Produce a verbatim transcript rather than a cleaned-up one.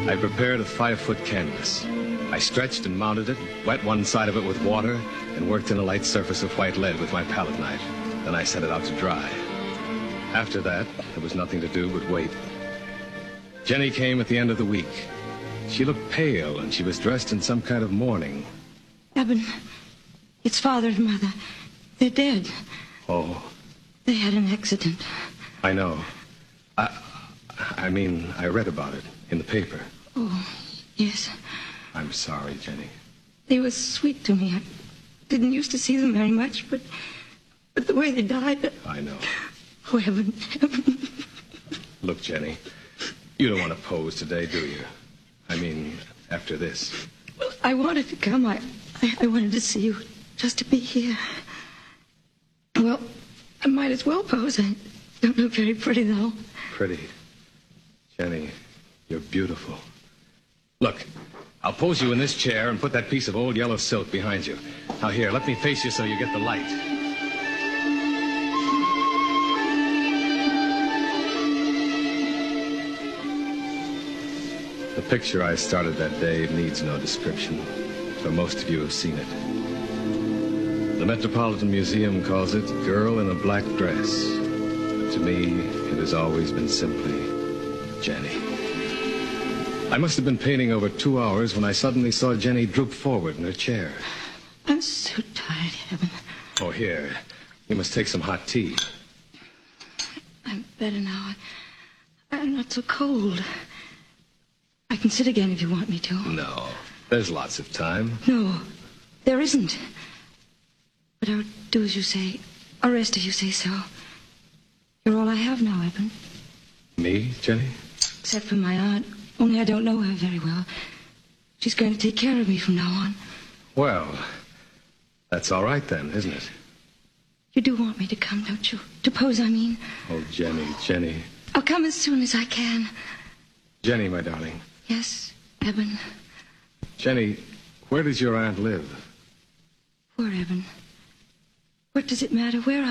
I prepared a five-foot canvas. I stretched and mounted it, wet one side of it with water, and worked in a light surface of white lead with my palette knife. Then I set it out to dry. After that, there was nothing to do but wait. Jenny came at the end of the week. She looked pale, and she was dressed in some kind of mourning. Eben, it's father and mother. They're dead. Oh. They had an accident. I know. I, I mean, I read about it in the paper. Oh, yes. I'm sorry, Jenny. They were sweet to me. I didn't used to see them very much, but but the way they died... I know. Oh, heaven, heaven. Look, Jenny, you don't want to pose today, do you? I mean, after this. Well, I wanted to come. I, I, I wanted to see you, just to be here. Well, I might as well pose. I don't look very pretty, though. Pretty? Jenny, you're beautiful. Look, I'll pose you in this chair and put that piece of old yellow silk behind you. Now, here, let me face you so you get the light. The picture I started that day needs no description, for most of you have seen it. The Metropolitan Museum calls it Girl in a Black Dress. But to me, it has always been simply Jenny. I must have been painting over two hours when I suddenly saw Jenny droop forward in her chair. I'm so tired, Heaven. Oh, here. You must take some hot tea. I'm better now. I, I'm not so cold. I can sit again if you want me to. No. There's lots of time. No, there isn't. But I'll do as you say. I'll rest if you say so. You're all I have now, Eben. Me, Jenny? Except for my aunt. Only I don't know her very well. She's going to take care of me from now on. Well, that's all right then, isn't it? You do want me to come, don't you? To pose, I mean. Oh, Jenny, Jenny. I'll come as soon as I can. Jenny, my darling. Yes, Eben. Jenny, where does your aunt live? Poor Eben. What does it matter where